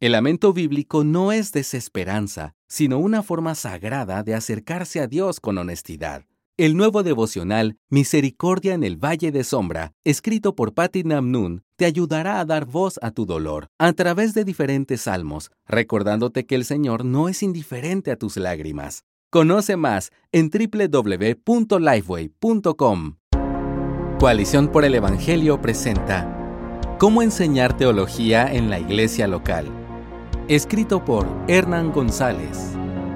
El lamento bíblico no es desesperanza, sino una forma sagrada de acercarse a Dios con honestidad. El nuevo devocional Misericordia en el Valle de Sombra, escrito por Patti Namnun, te ayudará a dar voz a tu dolor a través de diferentes salmos, recordándote que el Señor no es indiferente a tus lágrimas. Conoce más en www.lifeway.com. Coalición por el Evangelio presenta ¿Cómo enseñar teología en la iglesia local? Escrito por Hernán González.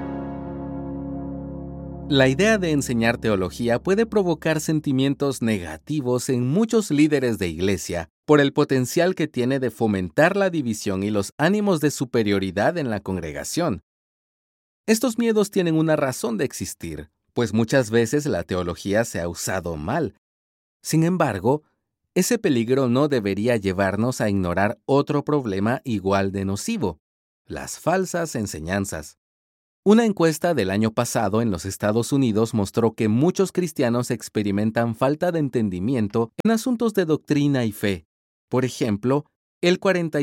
La idea de enseñar teología puede provocar sentimientos negativos en muchos líderes de iglesia por el potencial que tiene de fomentar la división y los ánimos de superioridad en la congregación. Estos miedos tienen una razón de existir, pues muchas veces la teología se ha usado mal. Sin embargo, ese peligro no debería llevarnos a ignorar otro problema igual de nocivo: las falsas enseñanzas. Una encuesta del año pasado en los Estados Unidos mostró que muchos cristianos experimentan falta de entendimiento en asuntos de doctrina y fe. Por ejemplo, el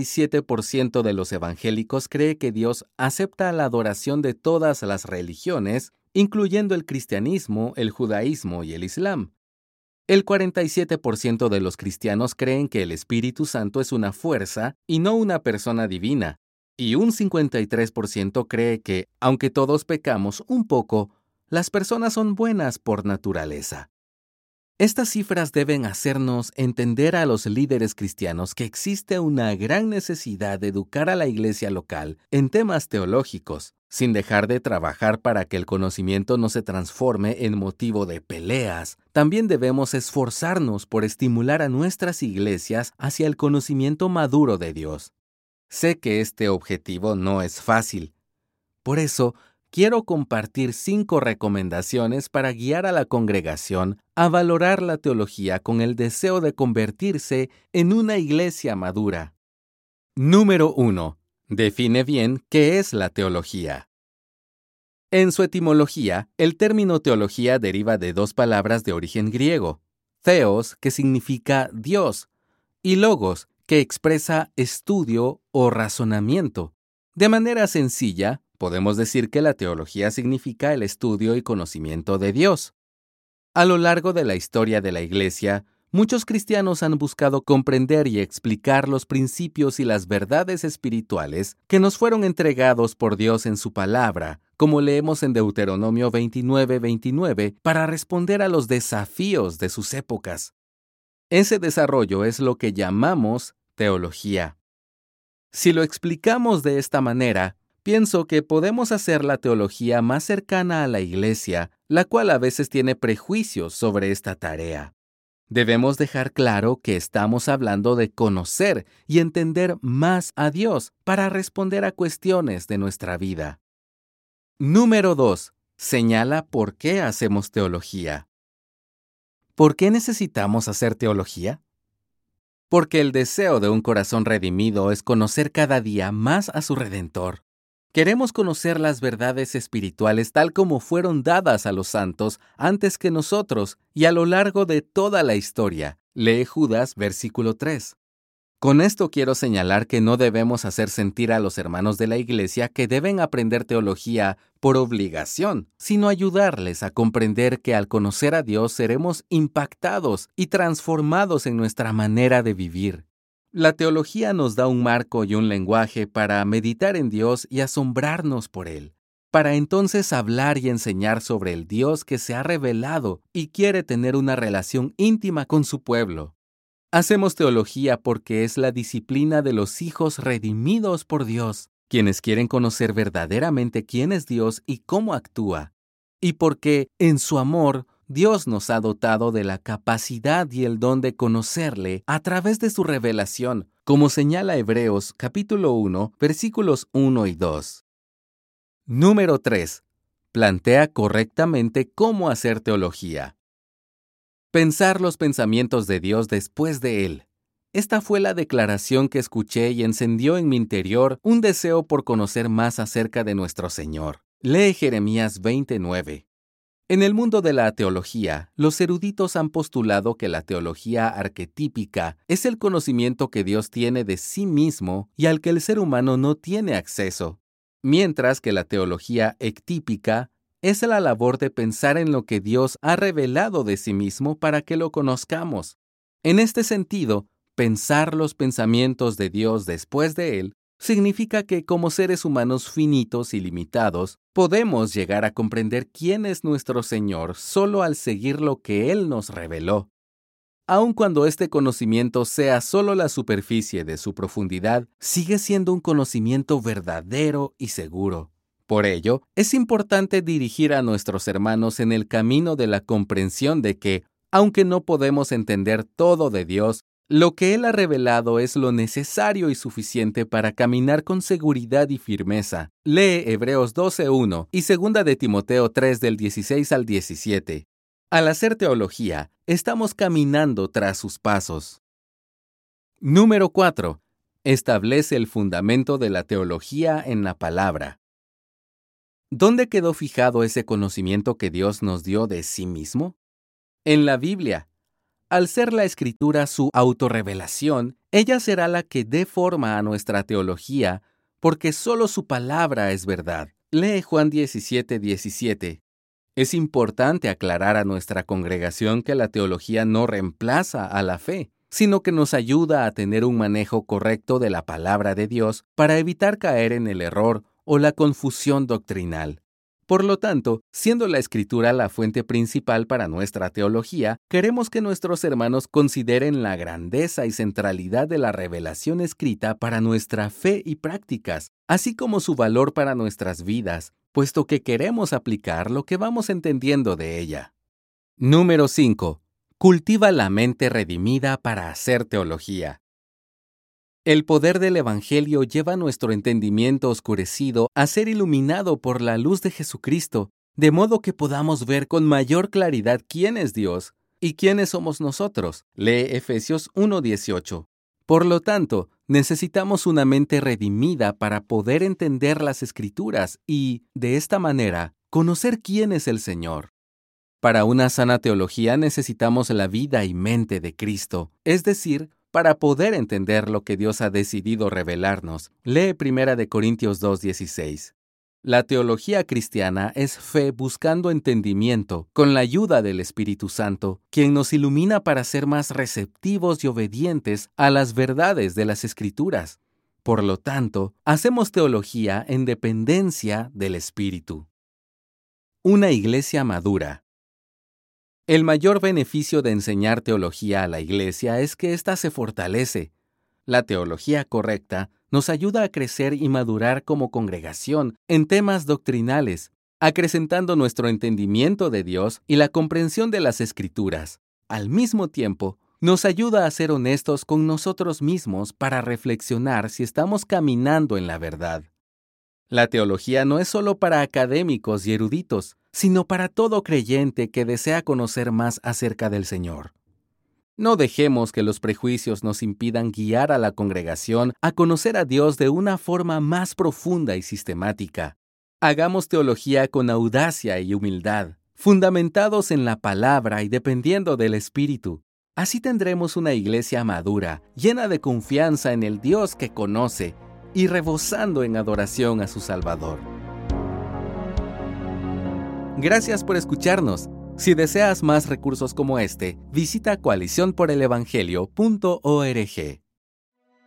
47% de los evangélicos cree que Dios acepta la adoración de todas las religiones, incluyendo el cristianismo, el judaísmo y el islam. El 47% de los cristianos creen que el Espíritu Santo es una fuerza y no una persona divina. Y un 53% cree que, aunque todos pecamos un poco, las personas son buenas por naturaleza. Estas cifras deben hacernos entender a los líderes cristianos que existe una gran necesidad de educar a la iglesia local en temas teológicos, sin dejar de trabajar para que el conocimiento no se transforme en motivo de peleas. También debemos esforzarnos por estimular a nuestras iglesias hacia el conocimiento maduro de Dios. Sé que este objetivo no es fácil. Por eso, quiero compartir 5 recomendaciones para guiar a la congregación a valorar la teología con el deseo de convertirse en una iglesia madura. Número 1. Define bien qué es la teología. En su etimología, el término teología deriva de 2 palabras de origen griego: theos, que significa Dios, y logos, que expresa estudio o razonamiento. De manera sencilla, podemos decir que la teología significa el estudio y conocimiento de Dios. A lo largo de la historia de la Iglesia, muchos cristianos han buscado comprender y explicar los principios y las verdades espirituales que nos fueron entregados por Dios en su palabra, como leemos en Deuteronomio 29:29, para responder a los desafíos de sus épocas. Ese desarrollo es lo que llamamos teología. Si lo explicamos de esta manera, pienso que podemos hacer la teología más cercana a la iglesia, la cual a veces tiene prejuicios sobre esta tarea. Debemos dejar claro que estamos hablando de conocer y entender más a Dios para responder a cuestiones de nuestra vida. Número 2. Señala por qué hacemos teología. ¿Por qué necesitamos hacer teología? Porque el deseo de un corazón redimido es conocer cada día más a su Redentor. Queremos conocer las verdades espirituales tal como fueron dadas a los santos antes que nosotros y a lo largo de toda la historia. Lee Judas, versículo 3. Con esto quiero señalar que no debemos hacer sentir a los hermanos de la iglesia que deben aprender teología por obligación, sino ayudarles a comprender que al conocer a Dios seremos impactados y transformados en nuestra manera de vivir. La teología nos da un marco y un lenguaje para meditar en Dios y asombrarnos por Él, para entonces hablar y enseñar sobre el Dios que se ha revelado y quiere tener una relación íntima con su pueblo. Hacemos teología porque es la disciplina de los hijos redimidos por Dios, quienes quieren conocer verdaderamente quién es Dios y cómo actúa, y porque, en su amor, Dios nos ha dotado de la capacidad y el don de conocerle a través de su revelación, como señala Hebreos capítulo 1, versículos 1 y 2. Número 3. Plantea correctamente cómo hacer teología. Pensar los pensamientos de Dios después de Él. Esta fue la declaración que escuché y encendió en mi interior un deseo por conocer más acerca de nuestro Señor. Lee Jeremías 29. En el mundo de la teología, los eruditos han postulado que la teología arquetípica es el conocimiento que Dios tiene de sí mismo y al que el ser humano no tiene acceso, mientras que la teología ectípica es la labor de pensar en lo que Dios ha revelado de sí mismo para que lo conozcamos. En este sentido, pensar los pensamientos de Dios después de Él significa que como seres humanos finitos y limitados, podemos llegar a comprender quién es nuestro Señor solo al seguir lo que Él nos reveló. Aun cuando este conocimiento sea solo la superficie de su profundidad, sigue siendo un conocimiento verdadero y seguro. Por ello, es importante dirigir a nuestros hermanos en el camino de la comprensión de que, aunque no podemos entender todo de Dios, lo que Él ha revelado es lo necesario y suficiente para caminar con seguridad y firmeza. Lee Hebreos 12:1 y 2 de Timoteo 3 del 16 al 17. Al hacer teología, estamos caminando tras sus pasos. Número 4. Establece el fundamento de la teología en la palabra. ¿Dónde quedó fijado ese conocimiento que Dios nos dio de sí mismo? En la Biblia. Al ser la Escritura su autorrevelación, ella será la que dé forma a nuestra teología, porque solo su palabra es verdad. Lee Juan 17:17. Es importante aclarar a nuestra congregación que la teología no reemplaza a la fe, sino que nos ayuda a tener un manejo correcto de la palabra de Dios para evitar caer en el error o la confusión doctrinal. Por lo tanto, siendo la Escritura la fuente principal para nuestra teología, queremos que nuestros hermanos consideren la grandeza y centralidad de la revelación escrita para nuestra fe y prácticas, así como su valor para nuestras vidas, puesto que queremos aplicar lo que vamos entendiendo de ella. Número 5. Cultiva la mente redimida para hacer teología. El poder del Evangelio lleva nuestro entendimiento oscurecido a ser iluminado por la luz de Jesucristo, de modo que podamos ver con mayor claridad quién es Dios y quiénes somos nosotros. Lee Efesios 1:18. Por lo tanto, necesitamos una mente redimida para poder entender las Escrituras y, de esta manera, conocer quién es el Señor. Para una sana teología necesitamos la vida y mente de Cristo, es decir, para poder entender lo que Dios ha decidido revelarnos. Lee 1 Corintios 2:16. La teología cristiana es fe buscando entendimiento, con la ayuda del Espíritu Santo, quien nos ilumina para ser más receptivos y obedientes a las verdades de las Escrituras. Por lo tanto, hacemos teología en dependencia del Espíritu. Una iglesia madura. El mayor beneficio de enseñar teología a la iglesia es que ésta se fortalece. La teología correcta nos ayuda a crecer y madurar como congregación en temas doctrinales, acrecentando nuestro entendimiento de Dios y la comprensión de las Escrituras. Al mismo tiempo, nos ayuda a ser honestos con nosotros mismos para reflexionar si estamos caminando en la verdad. La teología no es solo para académicos y eruditos, sino para todo creyente que desea conocer más acerca del Señor. No dejemos que los prejuicios nos impidan guiar a la congregación a conocer a Dios de una forma más profunda y sistemática. Hagamos teología con audacia y humildad, fundamentados en la palabra y dependiendo del Espíritu. Así tendremos una iglesia madura, llena de confianza en el Dios que conoce y rebosando en adoración a su Salvador. Gracias por escucharnos. Si deseas más recursos como este, visita coaliciónporelevangelio.org.